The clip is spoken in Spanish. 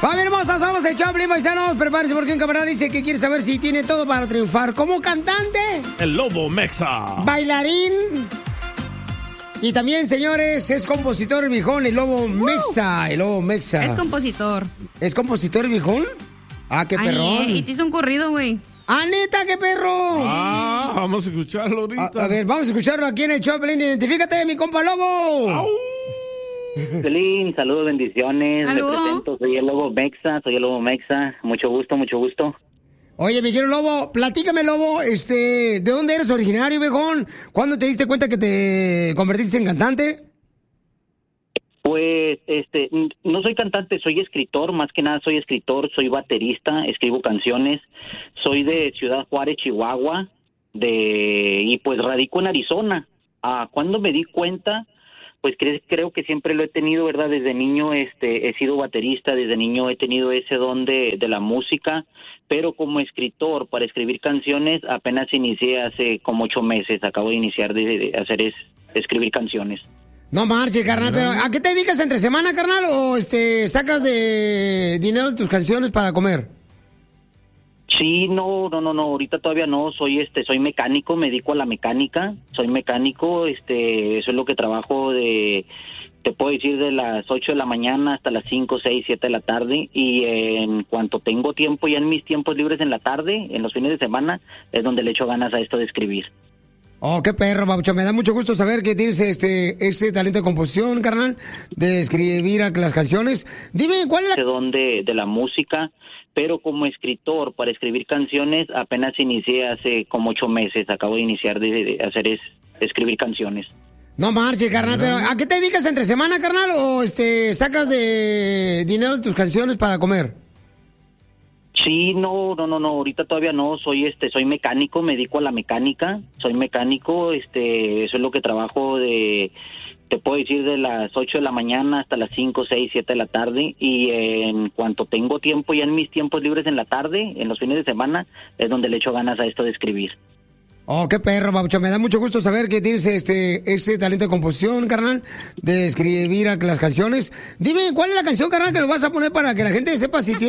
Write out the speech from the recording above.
Familia hermosa, somos el Choplin, paisanos. Prepárense porque un camarada dice que quiere saber si tiene todo para triunfar como cantante, El Lobo Mexa. bailarín y también, señores, es compositor el viejón, el Lobo Mexa. El Lobo Mexa. Es compositor. ¿Es compositor el viejón? Ah, qué perrón. Y te hizo un corrido, güey. ¡Ah, neta, qué perro! Vamos a escucharlo ahorita. A ver, vamos a escucharlo aquí en el Choplin. Identifícate, mi compa Lobo. Pelín, saludos, bendiciones. ¿Aló? Me presento, soy el Lobo Mexa. Mucho gusto, mucho gusto. Oye, mi querido Lobo, platícame, Lobo, ¿de dónde eres originario, viejón? ¿Cuándo te diste cuenta que te convertiste en cantante? Pues, no soy cantante, soy escritor, más que nada soy escritor, soy baterista, escribo canciones, soy de Ciudad Juárez, Chihuahua, y pues radico en Arizona. Cuando me di cuenta, pues creo que siempre lo he tenido, ¿verdad? Desde niño he sido baterista, desde niño he tenido ese don de la música, pero como escritor, para escribir canciones, apenas inicié hace como 8 meses, acabo de iniciar de escribir canciones. No marches, carnal, pero ¿a qué te dedicas entre semana, carnal? ¿O sacas de dinero de tus canciones para comer? Sí, no, ahorita todavía no, soy mecánico, me dedico a la mecánica, soy mecánico, eso es lo que trabajo te puedo decir de las 8 de la mañana hasta las 5, 6, 7 de la tarde, y en cuanto tengo tiempo, ya en mis tiempos libres en la tarde, en los fines de semana, es donde le echo ganas a esto de escribir. Oh, qué perro, Babucho. Me da mucho gusto saber que tienes ese talento de composición, carnal, de escribir las canciones. Dime, ¿cuál es Ese don de la música, pero como escritor, para escribir canciones, apenas inicié hace como 8 meses. Acabo de iniciar de escribir canciones. No marches, carnal, pero ¿a qué te dedicas entre semana, carnal? ¿O sacas de dinero de tus canciones para comer? Sí, no, ahorita todavía no, soy mecánico, me dedico a la mecánica, soy mecánico, eso es lo que trabajo te puedo decir de las 8 de la mañana hasta las 5, 6, 7 de la tarde, y en cuanto tengo tiempo, ya en mis tiempos libres en la tarde, en los fines de semana, es donde le echo ganas a esto de escribir. Oh, qué perro, Babucho. Me da mucho gusto saber que tienes ese talento de composición, carnal, de escribir las canciones. Dime, ¿cuál es la canción, carnal, que lo vas a poner para que la gente sepa si tiene